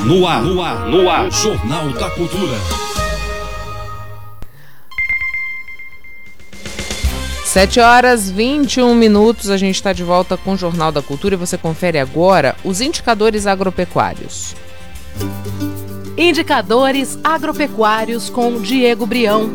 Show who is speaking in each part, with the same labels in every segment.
Speaker 1: No ar. Jornal da Cultura.
Speaker 2: 7h21, a gente está de volta com o Jornal da Cultura e você confere agora os indicadores agropecuários.
Speaker 3: Indicadores agropecuários com Diego Brião.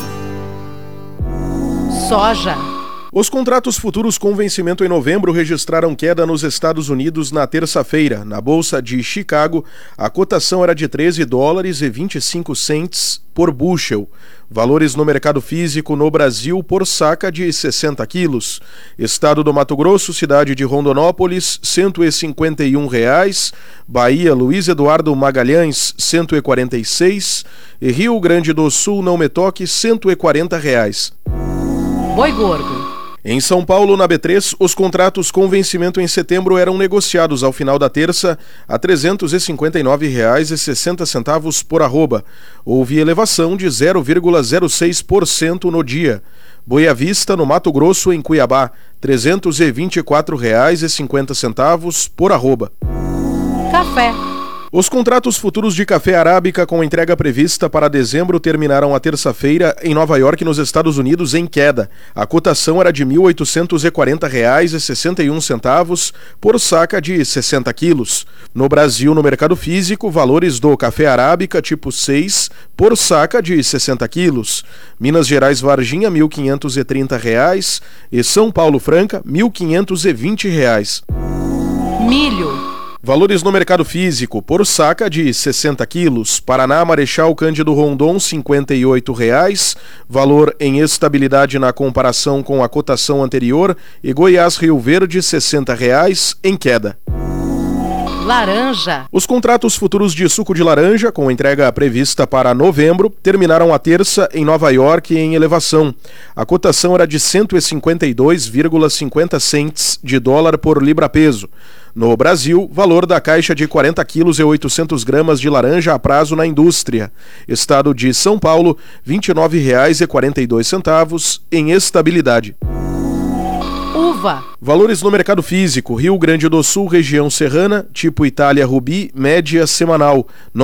Speaker 3: Soja.
Speaker 4: Os contratos futuros com vencimento em novembro registraram queda nos Estados Unidos na terça-feira. Na Bolsa de Chicago, a cotação era de $13,25 por bushel. Valores no mercado físico no Brasil por saca de 60 quilos. Estado do Mato Grosso, cidade de Rondonópolis, R$ 151. Bahia, Luiz Eduardo Magalhães, R$ 146. E Rio Grande do Sul, Não Me Toque, R$ 140.
Speaker 3: Boi gordo.
Speaker 4: Em São Paulo, na B3, os contratos com vencimento em setembro eram negociados ao final da terça a R$ 359,60 por arroba. Houve elevação de 0,06% no dia. Boi à vista, no Mato Grosso, em Cuiabá, R$ 324,50 por arroba.
Speaker 3: Café.
Speaker 4: Os contratos futuros de café arábica com entrega prevista para dezembro terminaram a terça-feira em Nova York, nos Estados Unidos, em queda. A cotação era de R$ 1.840,61 por saca de 60 quilos. No Brasil, no mercado físico, valores do café arábica tipo 6 por saca de 60 quilos. Minas Gerais Varginha, R$ 1.530 e São Paulo Franca, R$ 1.520.
Speaker 3: Milho.
Speaker 4: Valores no mercado físico, por saca de 60 quilos. Paraná, Marechal Cândido Rondon, R$ 58. Valor em estabilidade na comparação com a cotação anterior. E Goiás, Rio Verde, R$ 60 em queda.
Speaker 3: Laranja.
Speaker 4: Os contratos futuros de suco de laranja, com entrega prevista para novembro, terminaram a terça em Nova York em elevação. A cotação era de 152,50 cents de dólar por libra-peso. No Brasil, valor da caixa de 40 quilos e 800 gramas de laranja a prazo na indústria. Estado de São Paulo, R$ 29,42 em estabilidade.
Speaker 3: Uva.
Speaker 4: Valores no mercado físico. Rio Grande do Sul, região serrana, tipo Itália Rubi, média semanal, R$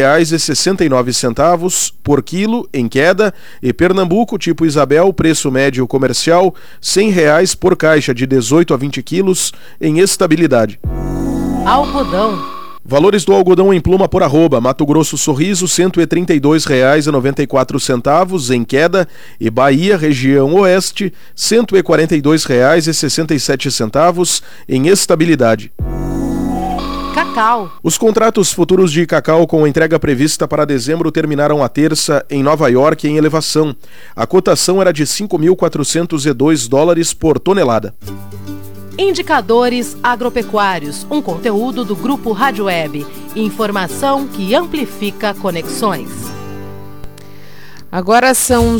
Speaker 4: 9,69 por quilo, em queda. E Pernambuco, tipo Isabel, preço médio comercial, R$ 100 por caixa de 18 a 20 quilos, em estabilidade.
Speaker 3: Algodão.
Speaker 4: Valores do algodão em pluma por arroba. Mato Grosso Sorriso, R$ 132,94 em queda. E Bahia, região oeste, R$ 142,67 em estabilidade.
Speaker 3: Cacau.
Speaker 4: Os contratos futuros de cacau com entrega prevista para dezembro terminaram a terça em Nova York em elevação. A cotação era de $5.402 por tonelada.
Speaker 3: Indicadores agropecuários, um conteúdo do Grupo Rádio Web. Informação que amplifica conexões.
Speaker 2: Agora são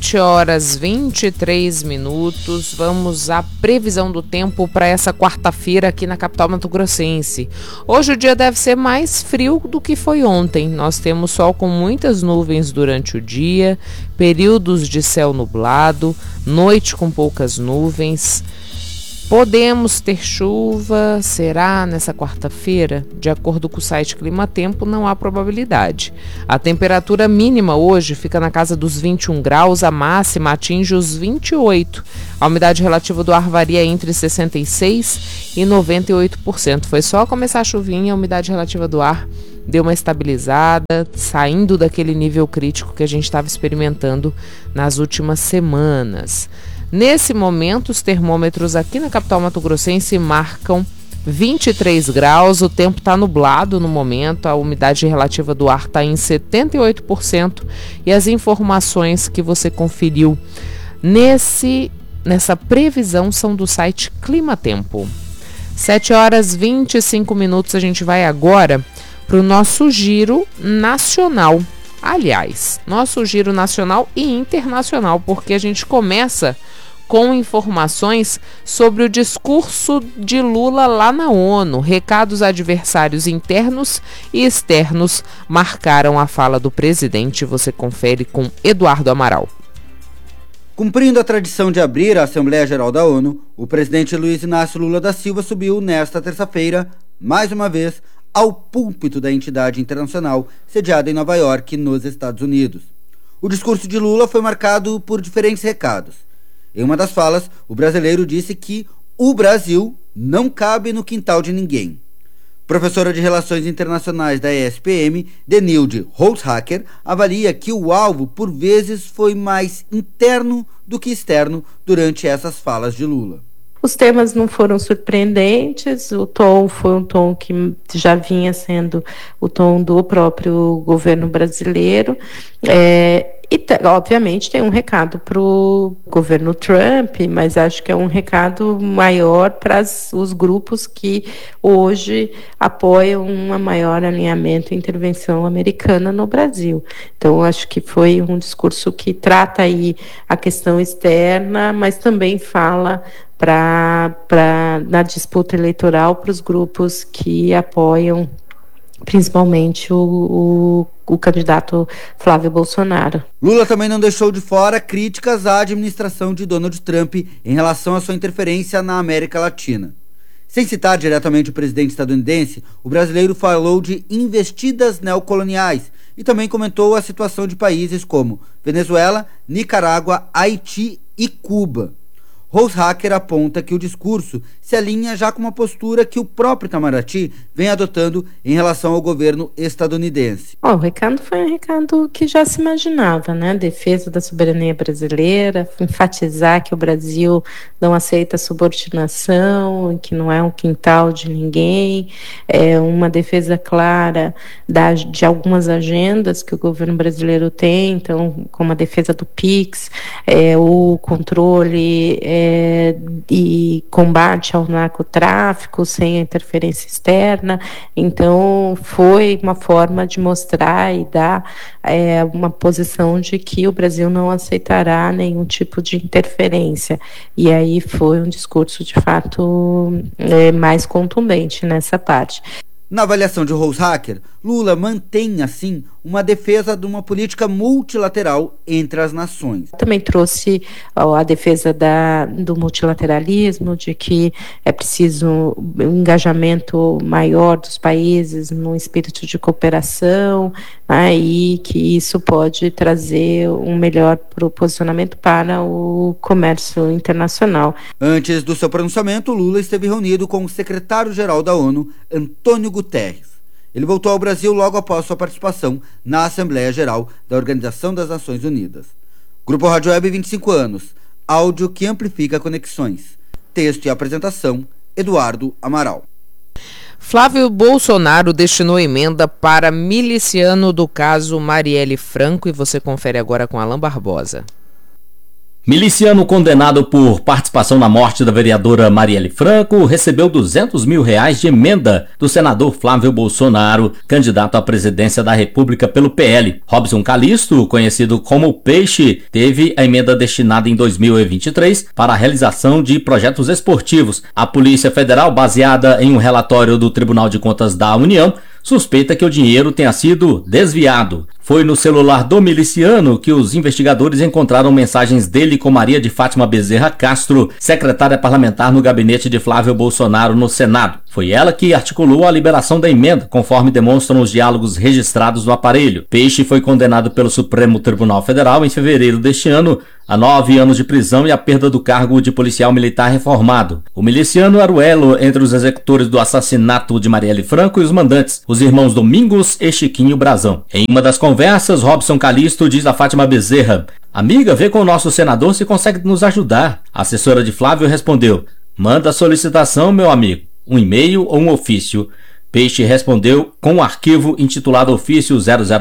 Speaker 2: 7h23. Vamos à previsão do tempo para essa quarta-feira aqui na capital mato-grossense. Hoje o dia deve ser mais frio do que foi ontem. Nós temos sol com muitas nuvens durante o dia, períodos de céu nublado, noite com poucas nuvens. Podemos ter chuva, será nessa quarta-feira? De acordo com o site Clima Tempo, não há probabilidade. A temperatura mínima hoje fica na casa dos 21 graus, a máxima atinge os 28. A umidade relativa do ar varia entre 66% e 98%. Foi só começar a chuvinha, a umidade relativa do ar deu uma estabilizada, saindo daquele nível crítico que a gente estava experimentando nas últimas semanas. Nesse momento, os termômetros aqui na capital mato-grossense marcam 23 graus, o tempo está nublado no momento, a umidade relativa do ar está em 78% e as informações que você conferiu nessa previsão são do site Clima Tempo. 7h25, a gente vai agora para o nosso giro nacional. Aliás, nosso giro nacional e internacional, porque a gente começa com informações sobre o discurso de Lula lá na ONU. Recados adversários internos e externos marcaram a fala do presidente. Você confere com Eduardo Amaral.
Speaker 5: Cumprindo a tradição de abrir a Assembleia Geral da ONU, o presidente Luiz Inácio Lula da Silva subiu nesta terça-feira, mais uma vez, ao púlpito da entidade internacional sediada em Nova York, nos Estados Unidos. O discurso de Lula foi marcado por diferentes recados. Em uma das falas, o brasileiro disse que o Brasil não cabe no quintal de ninguém. Professora de Relações Internacionais da ESPM, Denilde Holzhacker, avalia que o alvo, por vezes, foi mais interno do que externo durante essas falas de Lula.
Speaker 6: Os temas não foram surpreendentes, o tom foi um tom que já vinha sendo o tom do próprio governo brasileiro, obviamente tem um recado para o governo Trump, mas acho que é um recado maior para os grupos que hoje apoiam um maior alinhamento e intervenção americana no Brasil. Então, acho que foi um discurso que trata aí a questão externa, mas também fala na disputa eleitoral para os grupos que apoiam principalmente o candidato Flávio Bolsonaro.
Speaker 5: Lula também não deixou de fora críticas à administração de Donald Trump em relação à sua interferência na América Latina. Sem citar diretamente o presidente estadunidense, o brasileiro falou de investidas neocoloniais e também comentou a situação de países como Venezuela, Nicarágua, Haiti e Cuba. Holzhacker aponta que o discurso se alinha já com uma postura que o próprio Itamaraty vem adotando em relação ao governo estadunidense.
Speaker 6: O recado foi um recado que já se imaginava, né? Defesa da soberania brasileira, enfatizar que o Brasil não aceita subordinação, que não é um quintal de ninguém, uma defesa clara de algumas agendas que o governo brasileiro tem, então, como a defesa do PIX, o controle e combate ao narcotráfico sem a interferência externa. Então foi uma forma de mostrar e dar uma posição de que o Brasil não aceitará nenhum tipo de interferência, e aí foi um discurso de fato mais contundente nessa parte.
Speaker 5: Na avaliação de Holzhacker, Lula mantém, assim, uma defesa de uma política multilateral entre as nações.
Speaker 6: Também trouxe a defesa do multilateralismo, de que é preciso um engajamento maior dos países num espírito de cooperação, e que isso pode trazer um melhor posicionamento para o comércio internacional.
Speaker 5: Antes do seu pronunciamento, Lula esteve reunido com o secretário-geral da ONU, Antônio Guterres. Ele voltou ao Brasil logo após sua participação na Assembleia Geral da Organização das Nações Unidas. Grupo Rádio Web, 25 anos. Áudio que amplifica conexões. Texto e apresentação, Eduardo Amaral.
Speaker 2: Flávio Bolsonaro destinou emenda para miliciano do caso Marielle Franco, e você confere agora com Alan Barbosa.
Speaker 7: Miliciano condenado por participação na morte da vereadora Marielle Franco recebeu R$200 mil de emenda do senador Flávio Bolsonaro, candidato à presidência da República pelo PL. Robson Calisto, conhecido como Peixe, teve a emenda destinada em 2023 para a realização de projetos esportivos. A Polícia Federal, baseada em um relatório do Tribunal de Contas da União, suspeita que o dinheiro tenha sido desviado. Foi no celular do miliciano que os investigadores encontraram mensagens dele com Maria de Fátima Bezerra Castro, secretária parlamentar no gabinete de Flávio Bolsonaro no Senado. Foi ela que articulou a liberação da emenda, conforme demonstram os diálogos registrados no aparelho. Peixe foi condenado pelo Supremo Tribunal Federal em fevereiro deste ano a 9 anos de prisão e a perda do cargo de policial militar reformado. O miliciano era o elo entre os executores do assassinato de Marielle Franco e os mandantes, os irmãos Domingos e Chiquinho Brazão. Em uma das conversas, Robson Calisto diz a Fátima Bezerra: "Amiga, vê com o nosso senador se consegue nos ajudar." A assessora de Flávio respondeu: "Manda a solicitação, meu amigo, um e-mail ou um ofício." Peixe respondeu com um arquivo intitulado Ofício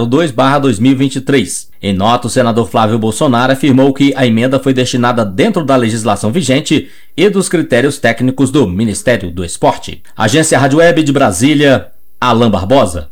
Speaker 7: 002/2023. Em nota, o senador Flávio Bolsonaro afirmou que a emenda foi destinada dentro da legislação vigente e dos critérios técnicos do Ministério do Esporte. Agência Rádio Web de Brasília, Alan Barbosa.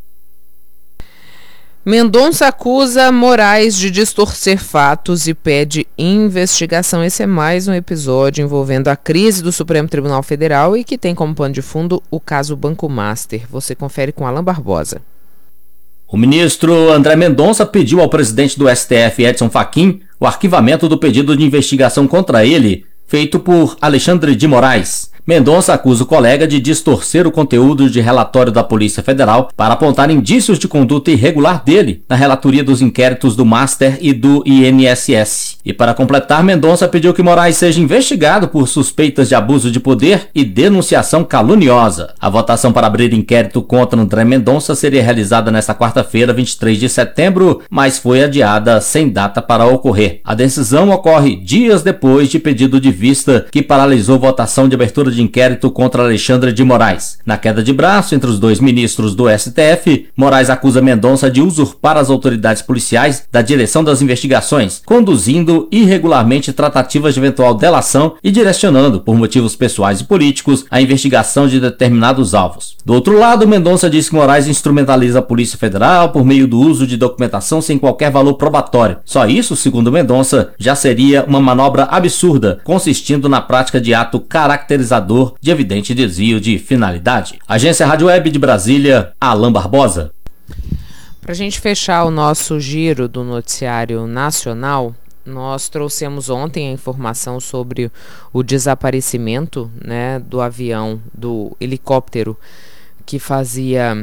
Speaker 2: Mendonça acusa Moraes de distorcer fatos e pede investigação. Esse é mais um episódio envolvendo a crise do Supremo Tribunal Federal e que tem como pano de fundo o caso Banco Master. Você confere com Alan Barbosa.
Speaker 7: O ministro André Mendonça pediu ao presidente do STF, Edson Fachin, o arquivamento do pedido de investigação contra ele, feito por Alexandre de Moraes. Mendonça acusa o colega de distorcer o conteúdo de relatório da Polícia Federal para apontar indícios de conduta irregular dele na relatoria dos inquéritos do Master e do INSS. E para completar, Mendonça pediu que Moraes seja investigado por suspeitas de abuso de poder e denunciação caluniosa. A votação para abrir inquérito contra André Mendonça seria realizada nesta quarta-feira, 23 de setembro, mas foi adiada sem data para ocorrer. A decisão ocorre dias depois de pedido de vista que paralisou votação de abertura de inquérito contra Alexandre de Moraes. Na queda de braço entre os dois ministros do STF, Moraes acusa Mendonça de usurpar as autoridades policiais da direção das investigações, conduzindo irregularmente tratativas de eventual delação e direcionando, por motivos pessoais e políticos, a investigação de determinados alvos. Do outro lado, Mendonça diz que Moraes instrumentaliza a Polícia Federal por meio do uso de documentação sem qualquer valor probatório. Só isso, segundo Mendonça, já seria uma manobra absurda, consistindo na prática de ato caracterizador de evidente desvio de finalidade. Agência Rádio Web de Brasília, Alain Barbosa.
Speaker 2: Para a gente fechar o nosso giro do noticiário nacional, nós trouxemos ontem a informação sobre o desaparecimento, né, do avião, do helicóptero que fazia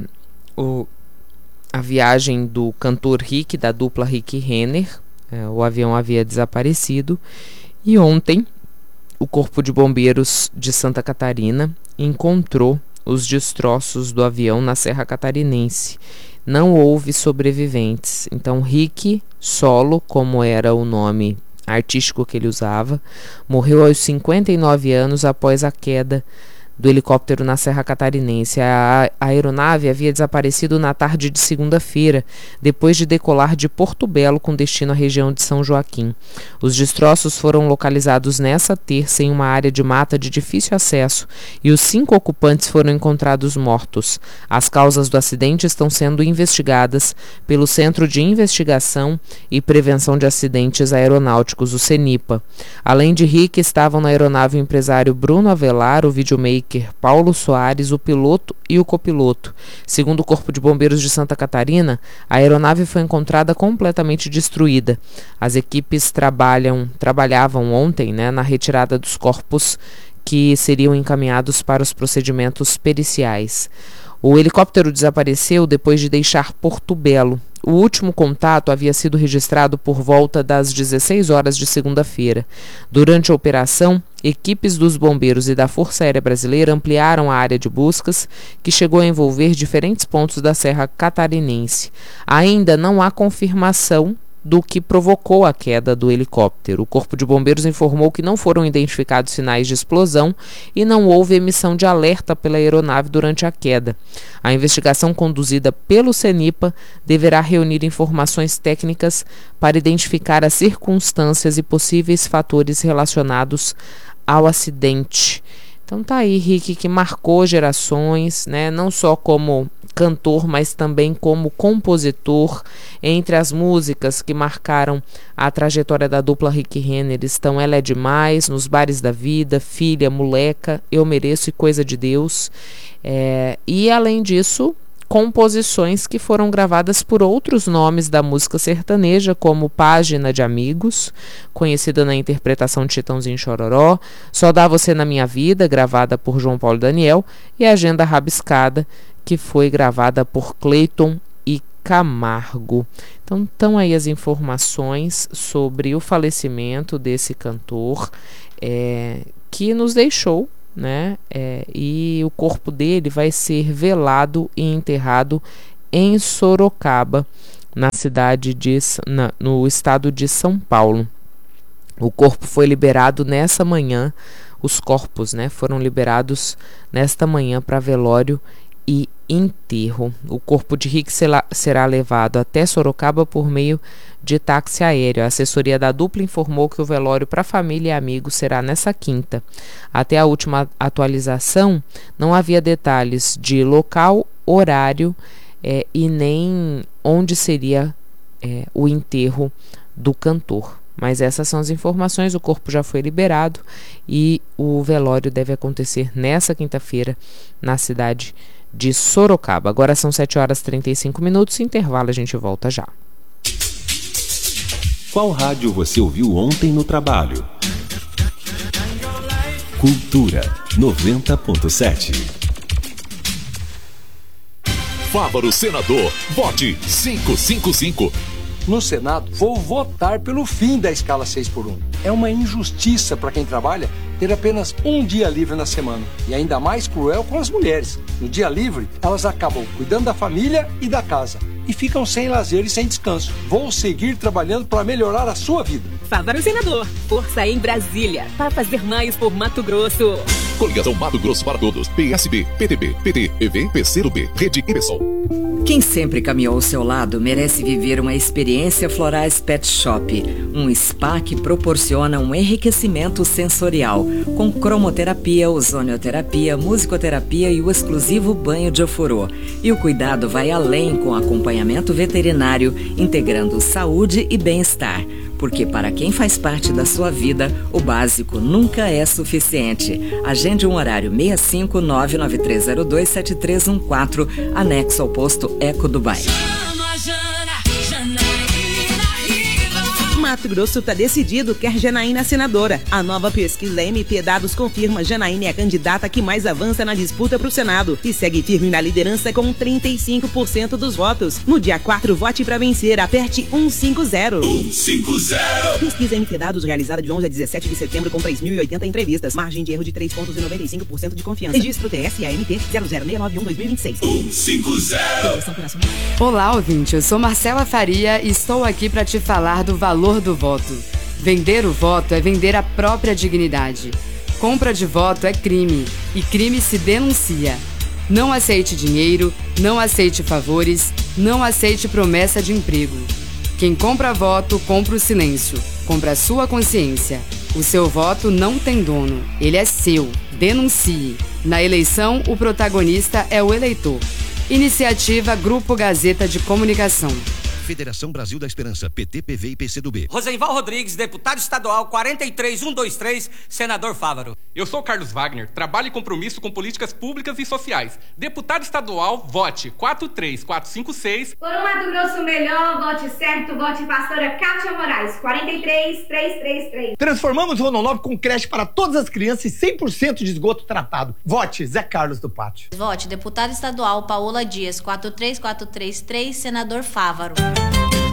Speaker 2: a viagem do cantor Rick, da dupla Rick Renner. O avião havia desaparecido e ontem o Corpo de Bombeiros de Santa Catarina encontrou os destroços do avião na Serra Catarinense. Não houve sobreviventes. Então, Rick Solo, como era o nome artístico que ele usava, morreu aos 59 anos após a queda do helicóptero na Serra Catarinense. A aeronave havia desaparecido na tarde de segunda-feira, depois de decolar de Porto Belo com destino à região de São Joaquim. Os destroços foram localizados nessa terça em uma área de mata de difícil acesso e os 5 ocupantes foram encontrados mortos. As causas do acidente estão sendo investigadas pelo Centro de Investigação e Prevenção de Acidentes Aeronáuticos, o CENIPA. Além de Rick, estavam na aeronave o empresário Bruno Avelar, o videomaker Paulo Soares, o piloto e o copiloto. Segundo o Corpo de Bombeiros de Santa Catarina, a aeronave foi encontrada completamente destruída. As equipes trabalhavam ontem, na retirada dos corpos que seriam encaminhados para os procedimentos periciais. O helicóptero desapareceu depois de deixar Porto Belo. O último contato havia sido registrado por volta das 16 horas de segunda-feira. Durante a operação, equipes dos bombeiros e da Força Aérea Brasileira ampliaram a área de buscas, que chegou a envolver diferentes pontos da Serra Catarinense. Ainda não há confirmação do que provocou a queda do helicóptero. O Corpo de Bombeiros informou que não foram identificados sinais de explosão e não houve emissão de alerta pela aeronave durante a queda. A investigação conduzida pelo CENIPA deverá reunir informações técnicas para identificar as circunstâncias e possíveis fatores relacionados ao acidente. Então tá aí, Rick, que marcou gerações, não só como cantor, mas também como compositor. Entre as músicas que marcaram a trajetória da dupla Rick Renner estão Ela é Demais, Nos Bares da Vida, Filha, Moleca, Eu Mereço e Coisa de Deus. E além disso, composições que foram gravadas por outros nomes da música sertaneja, como Página de Amigos, conhecida na interpretação de Chitãozinho e Chororó, Só Dá Você na Minha Vida, gravada por João Paulo e Daniel, e Agenda Rabiscada, que foi gravada por Cleiton e Camargo. Então estão aí as informações sobre o falecimento desse cantor que nos deixou, e o corpo dele vai ser velado e enterrado em Sorocaba, no estado de São Paulo. O corpo foi liberado nessa manhã, os corpos foram liberados nesta manhã para velório e enterro. O corpo de Rick será levado até Sorocaba por meio de táxi aéreo. A assessoria da dupla informou que o velório para família e amigos será nessa quinta. Até a última atualização, não havia detalhes de local, horário e nem onde seria o enterro do cantor. Mas essas são as informações, o corpo já foi liberado e o velório deve acontecer nessa quinta-feira na cidade de Sorocaba. Agora são 7h35, intervalo, a gente volta já.
Speaker 1: Qual rádio você ouviu ontem no trabalho? Cultura. 90.7. Fávaro Senador, vote 555.
Speaker 8: No Senado, vou votar pelo fim da escala 6x1. É uma injustiça para quem trabalha ter apenas um dia livre na semana. E ainda mais cruel com as mulheres. No dia livre, elas acabam cuidando da família e da casa. E ficam sem lazer e sem descanso. Vou seguir trabalhando para melhorar a sua vida.
Speaker 9: Fávaro Senador, força em Brasília, para fazer mais por Mato Grosso.
Speaker 1: Coligação Mato Grosso para Todos, PSB, PTB, PT, EV, PCdoB, Rede e PSOL.
Speaker 10: Quem sempre caminhou ao seu lado merece viver uma experiência Florais Pet Shop, um spa que proporciona um enriquecimento sensorial, com cromoterapia, ozonioterapia, musicoterapia e o exclusivo banho de ofurô. E o cuidado vai além com acompanhamento veterinário, integrando saúde e bem-estar. Porque para quem faz parte da sua vida, o básico nunca é suficiente. Agende um horário 65993027314, anexo ao posto Eco Dubai.
Speaker 9: Mato Grosso está decidido, quer Janaína senadora. A nova pesquisa MP Dados confirma Janaína é a candidata que mais avança na disputa para o Senado e segue firme na liderança com 35% dos votos. No dia 4, vote para vencer, aperte 150.
Speaker 1: 150.
Speaker 9: Pesquisa MP Dados realizada de 11 a 17 de setembro com 3.080 entrevistas. Margem de erro de 3,95% de confiança. Registro TSANT 00691-2026.
Speaker 1: 150.
Speaker 11: Olá, ouvinte. Eu sou Marcela Faria e estou aqui para te falar do valor do voto. Vender o voto é vender a própria dignidade. Compra de voto é crime e crime se denuncia. Não aceite dinheiro, não aceite favores, não aceite promessa de emprego. Quem compra voto, compra o silêncio, compra a sua consciência. O seu voto não tem dono, ele é seu. Denuncie. Na eleição, o protagonista é o eleitor. Iniciativa Grupo Gazeta de Comunicação.
Speaker 12: Federação Brasil da Esperança, PT, PV e PCdoB.
Speaker 13: Rosenval Rodrigues, deputado estadual 43123, senador Fávaro.
Speaker 14: Eu sou Carlos Wagner, trabalho e compromisso com políticas públicas e sociais. Deputado estadual, vote 43456.
Speaker 15: Por um Mato Grosso melhor, vote certo, vote pastora Kátia Moraes, 43333.
Speaker 16: Transformamos Rondonópolis com creche para todas as crianças e 100% de esgoto tratado. Vote Zé Carlos do Pátio.
Speaker 17: Vote deputado estadual Paola Dias, 43433, senador Fávaro.